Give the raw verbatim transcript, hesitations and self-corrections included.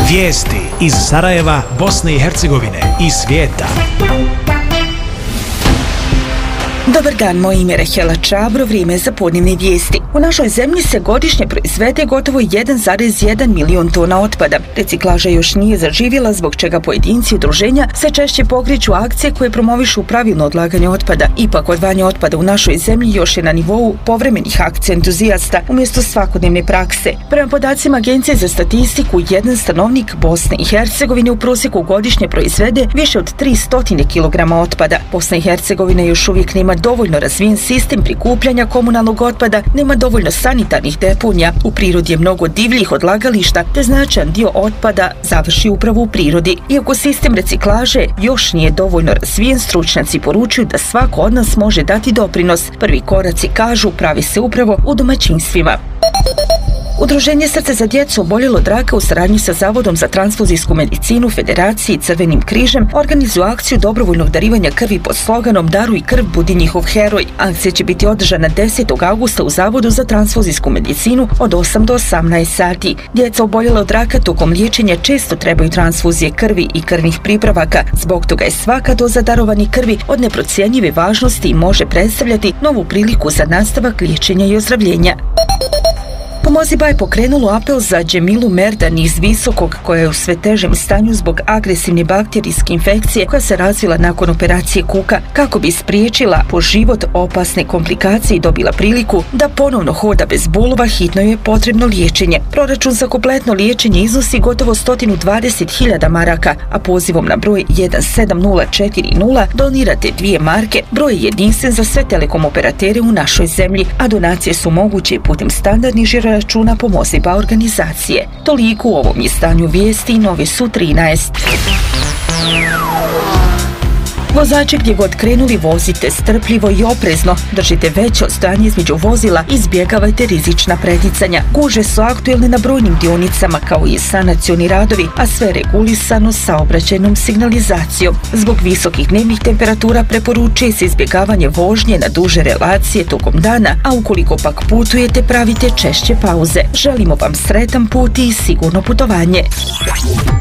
Vijesti iz Sarajeva, Bosne i Hercegovine i svijeta. Dobar dan, moje ime je Rahela Čabro, vrijeme za podnevne vijesti. U našoj zemlji se godišnje proizvede gotovo jedan zarez jedan milion tona otpada. Reciklaža još nije zaživjela, zbog čega pojedinci i udruženja sve češće pokreću akcije koje promovišu pravilno odlaganje otpada. Ipak, odvajanje otpada u našoj zemlji još je na nivou povremenih akcija entuzijasta umjesto svakodnevne prakse. Prema podacima Agencije za statistiku, jedan stanovnik Bosne i Hercegovine u prosjeku godišnje proizvede više od tristo kilograma otpada. Bosna i Hercegovina još uvijek nema dovoljno razvijen sistem prikupljanja komunalnog otpada, nema dovoljno sanitarnih deponija, u prirodi je mnogo divljih odlagališta, te značajan dio otpada završi upravo u prirodi. Iako sistem reciklaže još nije dovoljno razvijen, stručnjaci poručuju da svako od nas može dati doprinos. Prvi koraci, kažu, pravi se upravo u domaćinstvima. Udruženje Srce za djecu oboljelo od raka u saradnji sa Zavodom za transfuzijsku medicinu, Federaciji i Crvenim križem organizuju akciju dobrovoljnog darivanja krvi pod sloganom Daruj krv, budi njihov heroj. Akcija će biti održana desetog augusta u Zavodu za transfuzijsku medicinu od osam do osamnaest sati. Djeca oboljela od raka tokom liječenja često trebaju transfuzije krvi i krvnih pripravaka. Zbog toga je svaka doza darovane krvi od neprocjenjive važnosti i može predstavljati novu priliku za nastavak liječenja i ozdravljenja. Pomoziba je pokrenulo apel za Džemilu Merdan iz Visokog, koja je u sve težem stanju zbog agresivne bakterijske infekcije koja se razvila nakon operacije kuka. Kako bi spriječila po život opasne komplikacije i dobila priliku da ponovno hoda bez bolova, hitno je potrebno liječenje. Proračun za kompletno liječenje iznosi gotovo sto dvadeset hiljada maraka, a pozivom na broj jedan sedam nula četiri nula donirate dvije marke. Broj je jedinstven za sve telekom operatere u našoj zemlji, a donacije su moguće putem standardnih žiro računa Pomoziba organizacije. Toliko u ovom izdanju vijesti, Nove su trinaest. Vozači, gdje god krenuli, vozite strpljivo i oprezno, držite veće odstojanje između vozila i izbjegavajte rizična preticanja. Gužve su aktuelne na brojnim dionicama, kao i sanacioni radovi, a sve regulisano saobraćajnom signalizacijom. Zbog visokih dnevnih temperatura preporučuje se izbjegavanje vožnje na duže relacije tokom dana, a ukoliko pak putujete, pravite češće pauze. Želimo vam sretan put i sigurno putovanje.